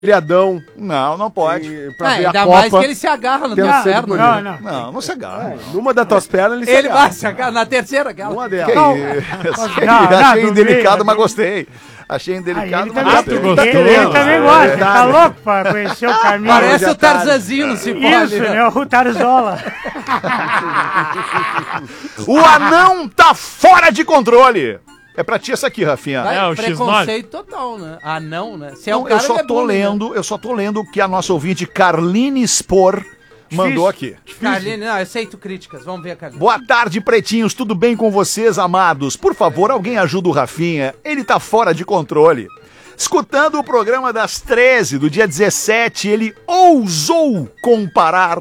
Criadão. Não pode. Pra ver ainda a mais Copa. que ele se agarra no teu Tem perna. Não se agarra. Numa das tuas pernas ele se Ele agarra. vai se agarrar na terceira, aquela. Uma Que delas. isso? Não, Achei do indelicado, meio, mas gostei. Achei indelicado, Ele mas também, gostei. ele também gosta, tá louco pra conhecer o caminho. Parece já o Tarzanzinho no cipó ali, Isso, né? né? O Tarzola. O anão tá fora de controle. É pra ti essa aqui, Rafinha. Vai, o X9. preconceito total, né? Ah, não, né? Se é Não, o cara, eu só ele é tô bullying, né? lendo, eu só tô lendo o que a nossa ouvinte Carline Spor mandou aqui. Carline, não, eu aceito críticas. Vamos ver a Carline. Boa tarde, pretinhos. Tudo bem com vocês, amados? Por favor, alguém ajuda o Rafinha. Ele tá fora de controle. Escutando o programa das 13 do dia 17, ele ousou comparar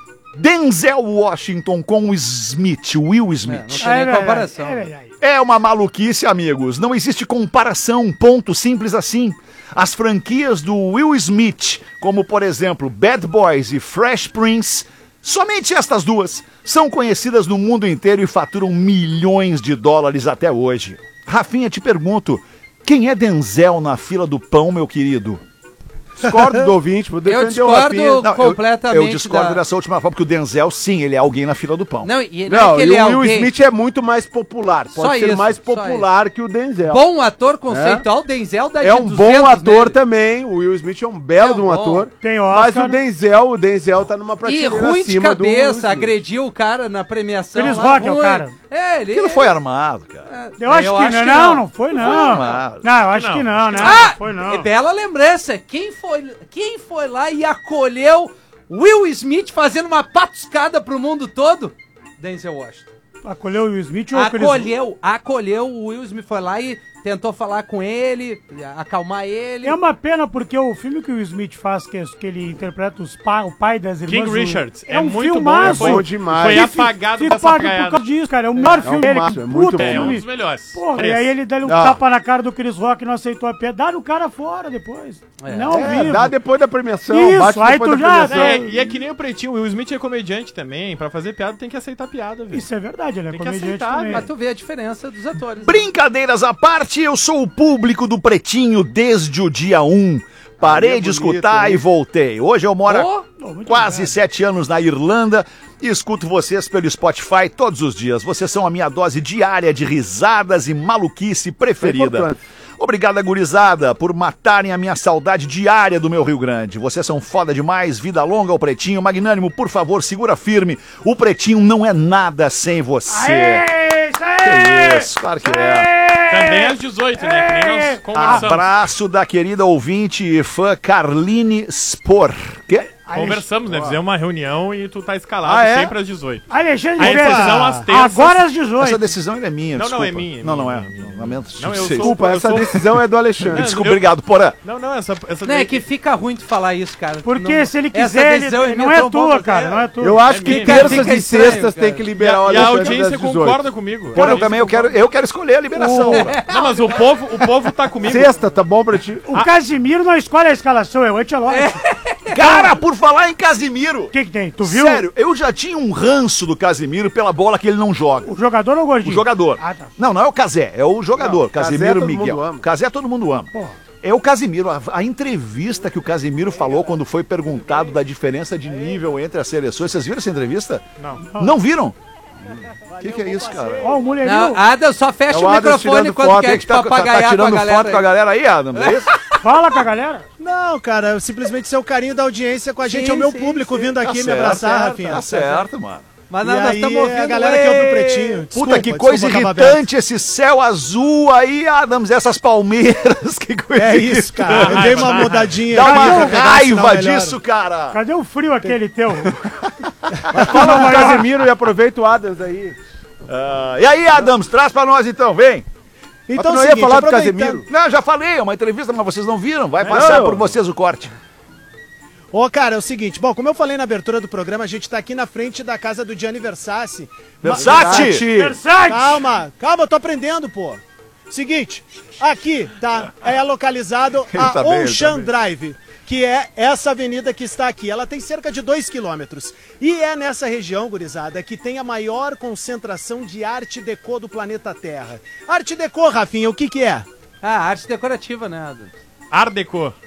Denzel Washington com o Smith, Will Smith. Não tem nem comparação. É verdade. É uma maluquice, amigos. Não existe comparação, ponto simples assim. As franquias do Will Smith, como por exemplo Bad Boys e Fresh Prince, somente estas duas, são conhecidas no mundo inteiro e faturam milhões de dólares até hoje. Rafinha, te pergunto, quem é Denzel na fila do pão, meu querido? Discordo do ouvinte, vou defender Eu o discordo Rafinha. Não, completamente. eu discordo dessa última forma, porque o Denzel, sim, ele é alguém na fila do pão. Não, e Não, é que ele e é o Will alguém... Smith é muito mais popular. Só Pode ser isso, mais só popular que o Denzel. Bom ator conceitual, Denzel da É um bom ator também. O Will Smith é um belo de um ator. Tem Mas Oscar. o Denzel tá numa E prateleira ruim de acima do Will cabeça, Smith. agrediu o cara na premiação. Chris lá, Rock é o ruim. cara. É, ele... Aquilo foi armado, cara. Eu acho que não, não foi não. armado. Não, eu acho que não, né? Ah, Não foi não. é bela lembrança. Quem foi lá e acolheu Will Smith fazendo uma patuscada pro mundo todo? Denzel Washington. Acolheu o Will Smith ou Acolheu o Will Smith, foi lá e tentou falar com ele, acalmar ele. É uma pena porque o filme que o Will Smith faz, que ele interpreta o pai das irmãs... King Richards. É um muito filmaço. bom. Bom demais. Foi E apagado Fica dessa apagado por praia. causa disso, cara. É o melhor filme dele. massa, Que é muito puta bom. É um filme. dos melhores. Porra, Três. e aí ele dá um Não. tapa na cara do Chris Rock, não aceitou a piada. Dá no cara fora depois. Não vivo. Dá depois da premiação. Isso, bate aí depois tu da já- premiação. E é que nem o Pretinho, o Will Smith é comediante também. Pra fazer piada tem que aceitar piada, velho. Isso é verdade, ele é Tem que comediante aceitar, também. Pra tu ver a diferença dos atores. né? Brincadeiras à parte, eu sou o público do Pretinho desde o dia 1. Parei de escutar e voltei. Hoje eu moro há quase 7 anos na Irlanda e escuto vocês pelo Spotify todos os dias. Vocês são a minha dose diária de risadas e maluquice preferida. importante. Obrigado, gurizada, por matarem a minha saudade diária do meu Rio Grande. Vocês são foda demais, vida longa ao Pretinho. Magnânimo, por favor, segura firme. O Pretinho não é nada sem você. Aê, isso aí! Que isso, claro que é. Também às 18, né? Que nem nós conversamos. Abraço da querida ouvinte e fã Carline Spor. Que? Conversamos, né? Fizemos uma reunião e tu tá escalado Ah, é? sempre às 18. Alexandre A Fetter. exceção às terças. Agora às 18. Essa decisão é minha, Não, desculpa. não, é minha, Não é. minha. Lamento. Não, eu sei. sou- Desculpa, essa decisão é do Alexandre. Desculpa, obrigado, Porã. Não, essa Não, é que fica ruim tu falar isso, cara. Porque Não- se ele essa quiser, decisão ele não minha é tão tua, boa, cara. Não é tua. Eu acho É que minha. terças Fica e estranho, sextas cara. tem que liberar o E a Alexandre audiência das 18. concorda comigo. Porã, eu quero escolher a liberação. Não, mas o povo tá comigo. Sexta, tá bom pra ti? O Casimiro não escolhe a escalação, é o Ancelotti. Cara, por falar em Casimiro. O que tem? Tu viu? Sério, eu já tinha um ranço do Casimiro pela bola que ele não joga. O jogador ou o O gordinho? jogador. Ah, tá. Não é o Casé, é o jogador. Não, Casé Casimiro todo mundo Miguel. ama. Casé todo mundo ama. Porra. É o Casimiro, a entrevista que o Casimiro falou quando foi perguntado da diferença de nível entre as seleções. Vocês viram essa entrevista? Não. Não viram? O que é isso, cara? Ó, o mulherinho. Não, Adam, só fecha É o o Adams microfone tirando quando foto, quer tem te que tá papagaiar com a tirando galera. foto com a galera aí, Adam, é isso? Fala com a galera. Não, cara, simplesmente ser o carinho da audiência com a gente, Sim, é o meu sim, público sim. vindo aqui me certo, abraçar, Rafinha. Tá certo, mano. Mas E não, nós aí estamos é ouvindo. a galera que ouve o Pretinho. Puta, Desculpa, que coisa desculpa, Cava irritante esse céu azul aí, Adams, essas palmeiras, que coisa É isso, cara. Eu dei uma mudadinha. Dá aqui uma pra pegar um raiva sinal melhor. disso, cara. Cadê o frio aquele teu? Fala com o Casemiro e aproveita o Adams aí. E aí, Adams, traz pra nós então, vem. Então, não é o ia seguinte, falar do aproveitando- Casemiro? Não, já falei, é uma entrevista, mas vocês não viram. Vai passar por vocês o corte. Ô, cara, é o seguinte, bom, como eu falei na abertura do programa, a gente tá aqui na frente da casa do Gianni Versace. Versace! Versace! Calma, eu tô aprendendo, pô. Seguinte, aqui, tá, é localizado Ele a tá bem, ele Ocean tá bem. Drive, que é essa avenida que está aqui. Ela tem cerca de 2 quilômetros. E é nessa região, gurizada, que tem a maior concentração de arte deco do planeta Terra. Arte deco, Rafinha, o que que é? Ah, arte decorativa, né, Adam? Art Deco.